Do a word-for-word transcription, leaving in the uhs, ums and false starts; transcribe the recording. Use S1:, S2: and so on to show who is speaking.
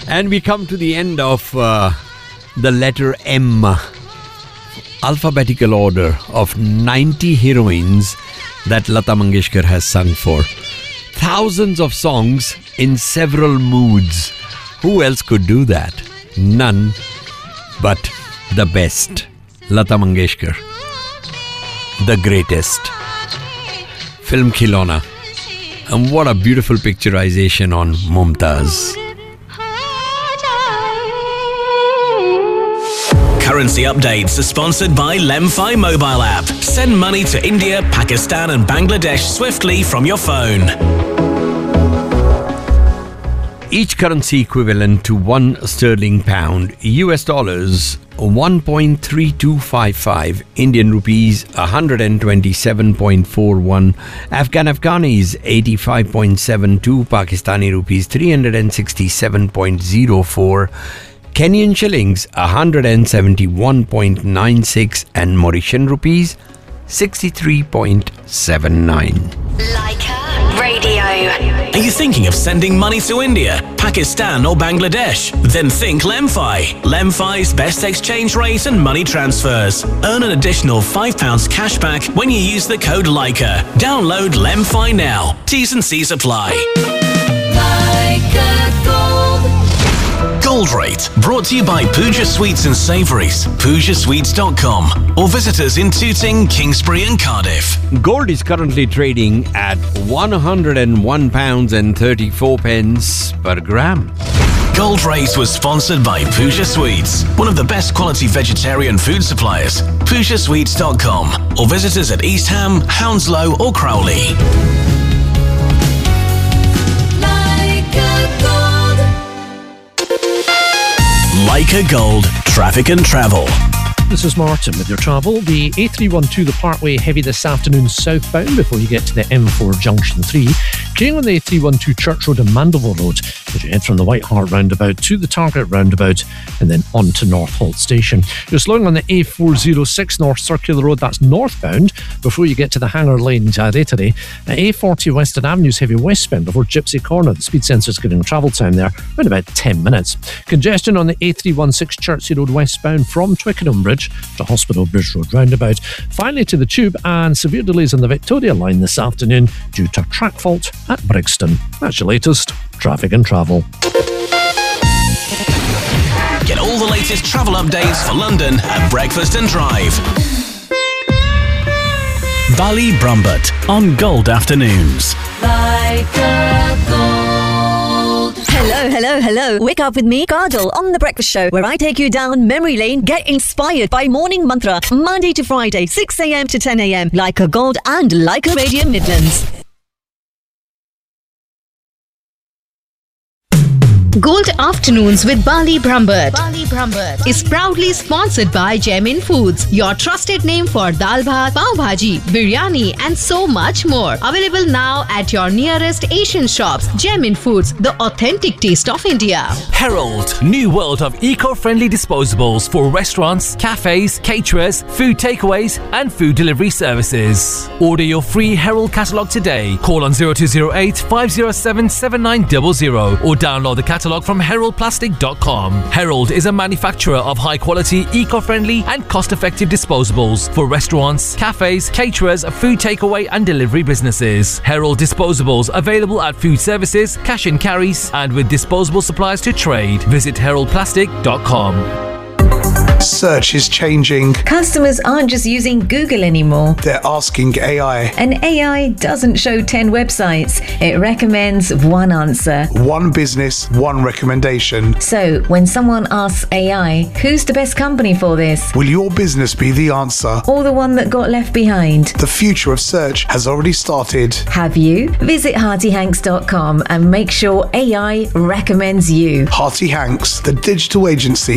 S1: And we come to the end of uh, the letter M. Alphabetical order of ninety heroines that Lata Mangeshkar has sung for. Thousands of songs in several moods. Who else could do that? None but the best. Lata Mangeshkar. The greatest. Film Khilona. And what a beautiful picturization on Mumtaz.
S2: Currency updates are sponsored by Lemfi mobile app. Send money to India, Pakistan and Bangladesh swiftly from your phone.
S1: Each currency equivalent to one sterling pound, U S dollars one point three two five five, Indian rupees one hundred twenty-seven point four one, Afghan Afghanis eighty-five point seven two, Pakistani rupees three hundred sixty-seven point zero four, Kenyan shillings one hundred seventy-one point nine six and Mauritian rupees sixty-three point seven nine.
S3: Leica Radio.
S2: Are you thinking of sending money to India, Pakistan or Bangladesh? Then think Lemfi. Lemfi's best exchange rate and money transfers. Earn an additional five pounds cash back when you use the code Leica. Download Lemfi now. T's and C's apply.
S3: Leica Gold.
S2: Gold Rate, brought to you by Pooja Sweets and Savouries, pooja sweets dot com, or visit us in Tooting, Kingsbury and Cardiff.
S1: Gold is currently trading at one hundred one pounds thirty-four pence per gram.
S2: Gold Rate was sponsored by Pooja Sweets, one of the best quality vegetarian food suppliers. pooja sweets dot com, or visit us at East Ham, Hounslow or Crowley. Leica Gold, traffic and travel.
S4: This is Martin with your travel. The A three twelve, the Parkway, heavy this afternoon southbound before you get to the M four Junction three. Clearing on the A three twelve Church Road and Mandeville Road as you head from the White Hart roundabout to the Target roundabout and then on to Northolt Station. You're slowing on the A four oh six North Circular Road, that's northbound, before you get to the Hanger Lane Jaretary. A forty Western Avenue's heavy westbound before Gypsy Corner. The speed sensor's giving travel time there around about ten minutes. Congestion on the A three sixteen Chertsey Road westbound from Twickenham Bridge to Hospital Bridge Road roundabout. Finally to the Tube, and severe delays on the Victoria line this afternoon due to track fault at Brixton. That's your latest traffic and travel.
S2: Get all the latest travel updates for London at Breakfast and Drive. Bali Brumbert on Gold Afternoons.
S3: Leica Gold.
S5: Hello, hello, hello. Wake up with me, Kajal, on The Breakfast Show, where I take you down memory lane, get inspired by Morning Mantra, Monday to Friday, six a.m. to ten a.m. Leica Gold and Leica Radio Midlands.
S6: Gold Afternoons with Bali Brumbert. Bali Brumbert is proudly sponsored by Gemin Foods, your trusted name for dal bhat, pav bhaji, biryani and so much more. Available now at your nearest Asian shops. Gemin Foods, the authentic taste of India.
S7: Herald, new world of eco-friendly disposables for restaurants, cafes, caterers, food takeaways and food delivery services. Order your free Herald catalogue today. Call on zero two zero eight, five zero seven, seven nine zero zero or download the catalogue from herald plastic dot com. Herald is a manufacturer of high-quality, eco-friendly and cost-effective disposables for restaurants, cafes, caterers, food takeaway and delivery businesses. Herald disposables available at food services, cash and carries and with disposable supplies to trade. Visit herald plastic dot com.
S8: Search is changing.
S5: Customers aren't just using Google anymore.
S8: They're asking A I.
S5: And A I doesn't show ten websites. It recommends one answer.
S8: One business, one recommendation.
S5: So, when someone asks A I, who's the best company for this?
S8: Will your business be the answer?
S5: Or the one that got left behind?
S8: The future of search has already started.
S5: Have you? Visit Harty Hanks dot com and make sure A I recommends you.
S8: Harty Hanks, the digital agency